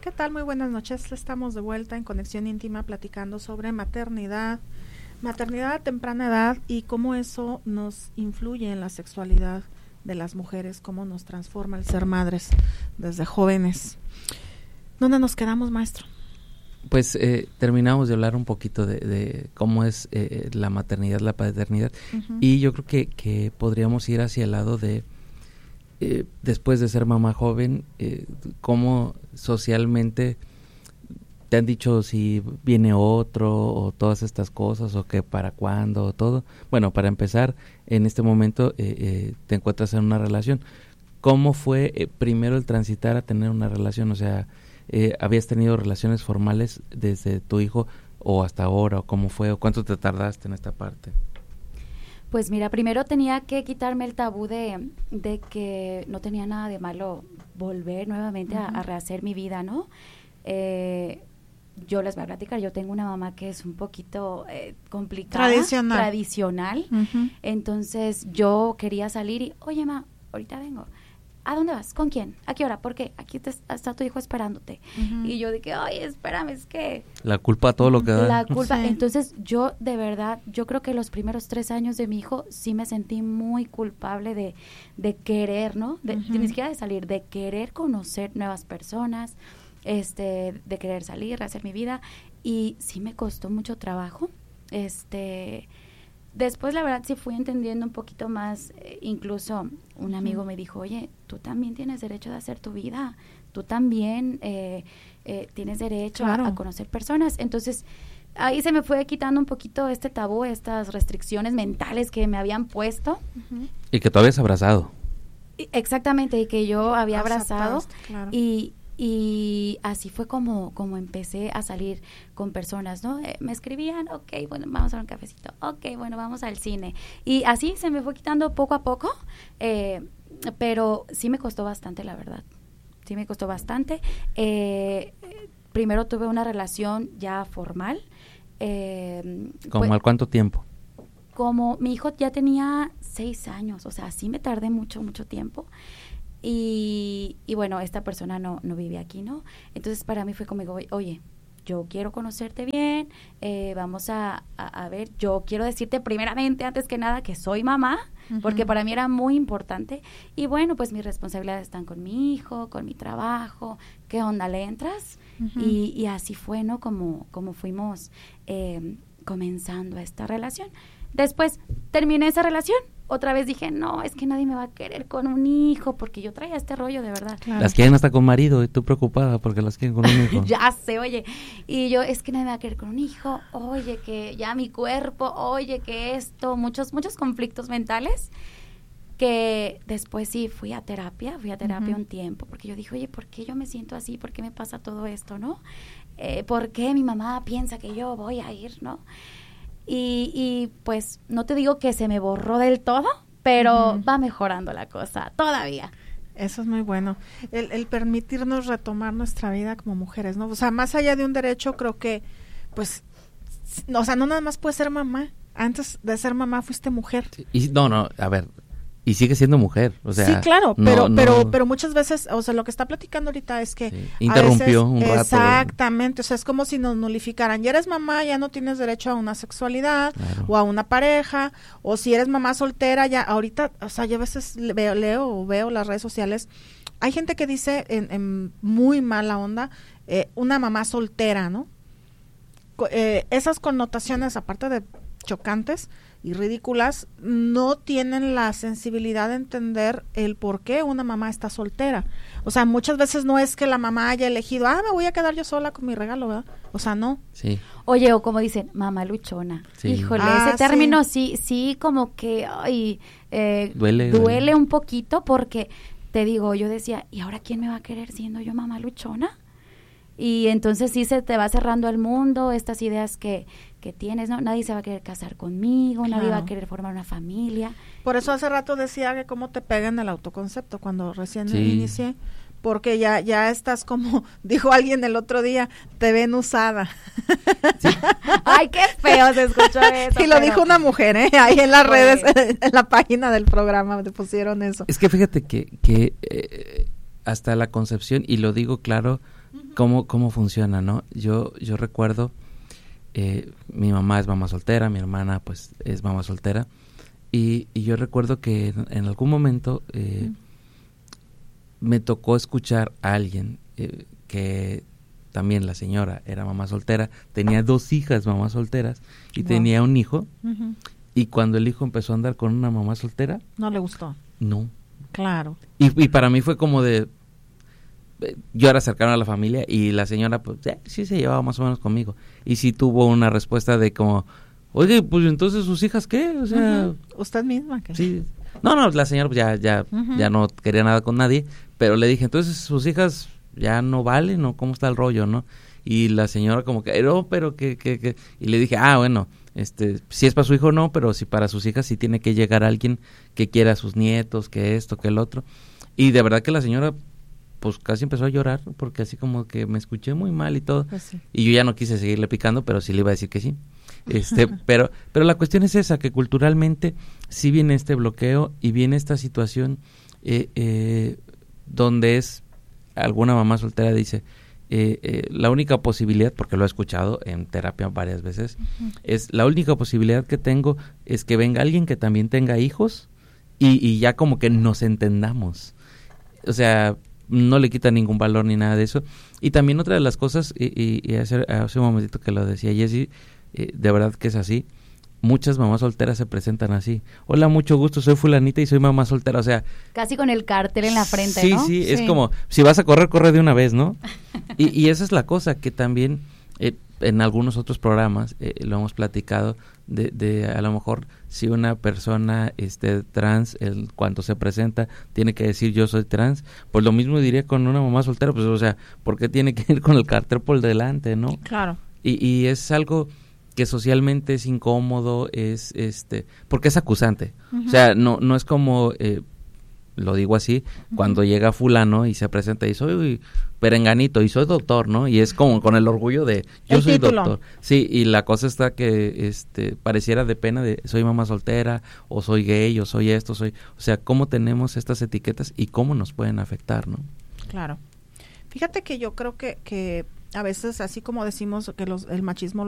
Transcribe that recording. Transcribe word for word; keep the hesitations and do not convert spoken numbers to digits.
¿Qué tal? Muy buenas noches. Estamos de vuelta en Conexión Íntima platicando sobre maternidad, maternidad a temprana edad y cómo eso nos influye en la sexualidad de las mujeres, cómo nos transforma el ser madres desde jóvenes. ¿Dónde nos quedamos, maestro? Pues eh, terminamos de hablar un poquito de, de cómo es eh, la maternidad, la paternidad, uh-huh. y yo creo que, que podríamos ir hacia el lado de, eh, después de ser mamá joven, eh, cómo socialmente te han dicho si viene otro o todas estas cosas o que para cuándo o todo. Bueno, para empezar, en este momento eh, eh, te encuentras en una relación. ¿Cómo fue eh, primero el transitar a tener una relación? O sea, Eh, ¿habías tenido relaciones formales desde tu hijo o hasta ahora? ¿O cómo fue? ¿O cuánto te tardaste en esta parte? Pues mira, primero tenía que quitarme el tabú de, de que no tenía nada de malo volver nuevamente uh-huh. a, a rehacer mi vida, ¿no? Eh, yo les voy a platicar, yo tengo una mamá que es un poquito eh, complicada. Tradicional. Tradicional. Uh-huh. Entonces yo quería salir y, oye, ma, ahorita vengo. ¿A dónde vas? ¿Con quién? ¿A qué hora? ¿Por qué? Aquí te, está tu hijo esperándote. Uh-huh. Y yo dije, ay, espérame, es que... La culpa, todo lo que da. La culpa. Sí. Entonces, yo, de verdad, yo creo que los primeros tres años de mi hijo sí me sentí muy culpable de, de querer, ¿no? De, uh-huh. de ni siquiera de salir, de querer conocer nuevas personas, este, de querer salir, hacer mi vida. Y sí me costó mucho trabajo, este... Después, la verdad, sí fui entendiendo un poquito más, eh, incluso un amigo uh-huh. me dijo, oye, tú también tienes derecho de hacer tu vida, tú también eh, eh, tienes derecho claro. a, a conocer personas. Entonces, ahí se me fue quitando un poquito este tabú, estas restricciones mentales que me habían puesto. Uh-huh. Y que tú habías abrazado. Y, exactamente, y que yo había abrazado. Claro. Y... Y así fue como, como empecé a salir con personas, ¿no? Eh, me escribían, ok, bueno, vamos a un cafecito, ok, bueno, vamos al cine. Y así se me fue quitando poco a poco, eh, pero sí me costó bastante, la verdad. Sí me costó bastante. Eh, primero tuve una relación ya formal. Eh, ¿Cómo pues, al cuánto tiempo? Como mi hijo ya tenía seis años, o sea, sí me tardé mucho, mucho tiempo. Y, y bueno, esta persona no, no vive aquí, ¿no? Entonces para mí fue como, oye, yo quiero conocerte bien, eh, vamos a, a, a ver, yo quiero decirte primeramente, antes que nada, que soy mamá, uh-huh. porque para mí era muy importante. Y bueno, pues mis responsabilidades están con mi hijo, con mi trabajo, ¿qué onda, le entras? Uh-huh. Y, y así fue, ¿no? Como, como fuimos eh, comenzando esta relación. Después terminé esa relación. Otra vez dije, no, es que nadie me va a querer con un hijo, porque yo traía este rollo de verdad. Claro. Las quieren hasta con marido, y tú preocupada porque las quieren con un hijo. Ya sé, oye, y yo, es que nadie me va a querer con un hijo, oye, que ya mi cuerpo, oye, que esto, muchos, muchos conflictos mentales, que después sí fui a terapia, fui a terapia uh-huh. un tiempo, porque yo dije, oye, ¿por qué yo me siento así? ¿Por qué me pasa todo esto, no? Eh, ¿por qué mi mamá piensa que yo voy a ir, no? Y, y pues no te digo que se me borró del todo, pero uh-huh. va mejorando la cosa todavía. Eso es muy bueno, el, el permitirnos retomar nuestra vida como mujeres, ¿no? O sea, más allá de un derecho, creo que, pues, o sea, no nada más puedes ser mamá. Antes de ser mamá fuiste mujer. Sí, y no, no, a ver, y sigue siendo mujer, o sea. Sí, claro, no, pero, no, pero, pero muchas veces, o sea, lo que está platicando ahorita es que sí, interrumpió veces, un rato. Exactamente, o sea, es como si nos nulificaran. Ya eres mamá, ya no tienes derecho a una sexualidad, claro. o a una pareja, o si eres mamá soltera, ya ahorita, o sea, yo a veces veo, leo o veo las redes sociales, hay gente que dice en, en muy mala onda, eh, una mamá soltera, ¿no? Eh, esas connotaciones, aparte de chocantes y ridículas, no tienen la sensibilidad de entender el por qué una mamá está soltera. O sea, muchas veces no es que la mamá haya elegido, ah, me voy a quedar yo sola con mi regalo, ¿verdad? O sea, no. Sí. Oye, o como dicen, mamá luchona. Sí. Híjole, ah, ese término sí. sí, sí, como que, ay, eh, duele, duele, duele un poquito porque, te digo, yo decía, ¿y ahora quién me va a querer siendo yo mamá luchona? Y entonces sí se te va cerrando el mundo, estas ideas que, que tienes, ¿no? Nadie se va a querer casar conmigo, claro. nadie va a querer formar una familia. Por eso hace rato decía que cómo te pega en el autoconcepto cuando recién sí. inicié, porque ya ya estás como, dijo alguien el otro día, te ven usada. Sí. Ay, qué feo se escuchó eso. Y lo pero... dijo una mujer, ¿eh? Ahí en las pues... redes, en la página del programa te pusieron eso. Es que fíjate que, que eh, hasta la concepción, y lo digo claro, uh-huh. cómo, cómo funciona, ¿no? Yo, yo recuerdo, eh, mi mamá es mamá soltera, mi hermana pues es mamá soltera, y, y yo recuerdo que en, en algún momento eh, uh-huh. me tocó escuchar a alguien eh, que también la señora era mamá soltera, tenía dos hijas mamás solteras y wow. tenía un hijo, uh-huh. y cuando el hijo empezó a andar con una mamá soltera... ¿No le gustó? No. Claro. Y, y para mí fue como de... Yo era cercano a la familia y la señora pues eh, sí se llevaba más o menos conmigo. Y sí tuvo una respuesta de como, oye, pues entonces sus hijas ¿qué? O sea... Uh-huh. Usted misma. ¿Qué? Sí. No, no, la señora pues, ya, ya, uh-huh. ya no quería nada con nadie, pero le dije, entonces sus hijas... ya no vale, ¿no? ¿Cómo está el rollo, no? Y la señora como que, no, pero que, que, que... Y le dije, ah, bueno, este, si es para su hijo no, pero si para sus hijas sí tiene que llegar alguien que quiera a sus nietos, que esto, que el otro. Y de verdad que la señora, pues casi empezó a llorar, porque así como que me escuché muy mal y todo. Pues sí. Y yo ya no quise seguirle picando, pero sí le iba a decir que sí. Este, pero, pero la cuestión es esa, que culturalmente sí viene este bloqueo y viene esta situación eh, eh, donde es alguna mamá soltera dice, eh, eh, la única posibilidad, porque lo he escuchado en terapia varias veces, uh-huh. es la única posibilidad que tengo es que venga alguien que también tenga hijos y, y ya como que nos entendamos. O sea, no le quita ningún valor ni nada de eso. Y también otra de las cosas, y, y, y hace, hace un momentito que lo decía Jessie, eh, de verdad que es así. Muchas mamás solteras se presentan así. Hola, mucho gusto, soy fulanita y soy mamá soltera, o sea... Casi con el cartel en la frente, sí, ¿no? Sí, sí, es como, si vas a correr, corre de una vez, ¿no? y, y esa es la cosa, que también eh, en algunos otros programas eh, lo hemos platicado, de, de a lo mejor si una persona este trans, el, cuando se presenta, tiene que decir yo soy trans, pues lo mismo diría con una mamá soltera, pues o sea, ¿por qué tiene que ir con el cartel por delante, no? Claro. Y, y es algo... que socialmente es incómodo, es este, porque es acusante. Uh-huh. O sea, no no es como, eh, lo digo así, uh-huh. cuando llega fulano y se presenta y soy perenganito y soy doctor, ¿no? Y es como con el orgullo de, yo el soy título. doctor. Sí, y la cosa está que, este, pareciera de pena de, soy mamá soltera, o soy gay, o soy esto, soy... O sea, cómo tenemos estas etiquetas y cómo nos pueden afectar, ¿no? Claro. Fíjate que yo creo que, que a veces, así como decimos que los, el machismo